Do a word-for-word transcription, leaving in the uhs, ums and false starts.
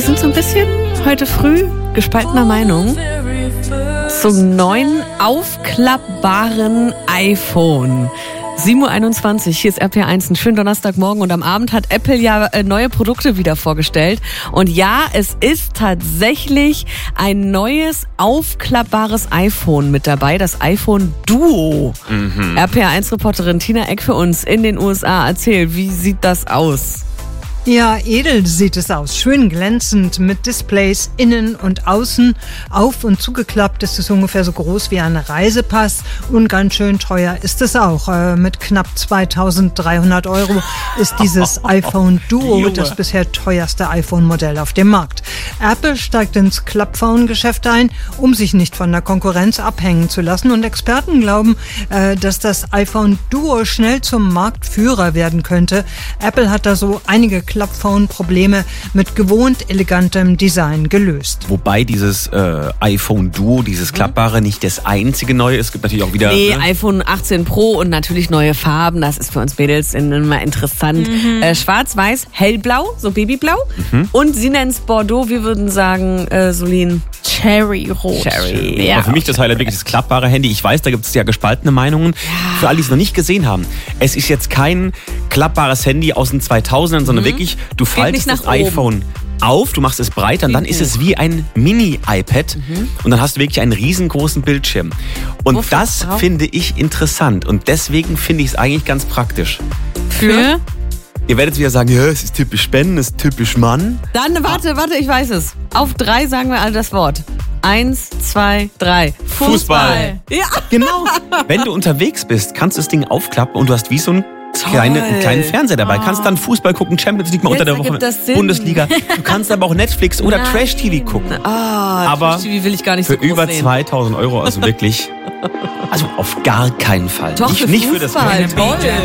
sind so ein bisschen heute früh gespaltener Meinung zum neuen aufklappbaren iPhone. sieben Uhr einundzwanzig, hier ist R P R eins, einen schönen Donnerstagmorgen und am Abend hat Apple ja äh, neue Produkte wieder vorgestellt. Und ja, es ist tatsächlich ein neues aufklappbares iPhone mit dabei, das iPhone Duo. Mhm. R P R eins-Reporterin Tina Eck für uns in den U S A. Erzähl, wie sieht das aus? Ja, edel sieht es aus. Schön glänzend mit Displays innen und außen. Auf- und zugeklappt ist es ungefähr so groß wie ein Reisepass. Und ganz schön teuer ist es auch. Äh, mit knapp zweitausenddreihundert Euro ist dieses iPhone Duo das bisher teuerste iPhone-Modell auf dem Markt. Apple steigt ins Klappphone-Geschäft ein, um sich nicht von der Konkurrenz abhängen zu lassen. Und Experten glauben, äh, dass das iPhone Duo schnell zum Marktführer werden könnte. Apple hat da so einige Klappphone-Probleme mit gewohnt elegantem Design gelöst. Wobei dieses äh, iPhone Duo, dieses klappbare, nicht das einzige neue ist. Es gibt natürlich auch wieder... Nee, ne? iPhone achtzehn Pro und natürlich neue Farben. Das ist für uns Mädels immer interessant. Mhm. Äh, Schwarz-Weiß, hellblau, so Babyblau. Mhm. Und sie nennen es Bordeaux. Wir würden sagen, äh, Solin... Cherry-Rot. Cherry. Ja. Aber für mich das Highlight wirklich das klappbare Handy. Ich weiß, da gibt es ja gespaltene Meinungen. Ja. Für alle, die es noch nicht gesehen haben. Es ist jetzt kein klappbares Handy aus den zweitausendern, sondern mhm. wirklich, du faltest das iPhone auf, du machst es breit und dann ist es wie ein Mini-iPad mhm. und dann hast du wirklich einen riesengroßen Bildschirm. Und Wofür? das wow. finde ich interessant und deswegen finde ich es eigentlich ganz praktisch. Für? Ihr werdet wieder sagen, ja, es ist typisch Spenden, es ist typisch Mann. Dann, warte, warte, ich weiß es. Auf drei sagen wir alle das Wort. Eins, zwei, drei. Fußball. Fußball. Ja. Genau. Wenn du unterwegs bist, kannst du das Ding aufklappen und du hast wie so ein Kleine, einen kleinen Fernseher dabei. Oh. Kannst dann Fußball gucken, Champions League mal Jetzt unter der Woche, Bundesliga. Du kannst aber auch Netflix oder Nein. Trash-T V gucken. Oh, aber Trash-T V will ich gar nicht für so groß über sehen. zweitausend Euro, also wirklich, also auf gar keinen Fall. Doch, nicht, für nicht Fußball. für das Geld. Toll.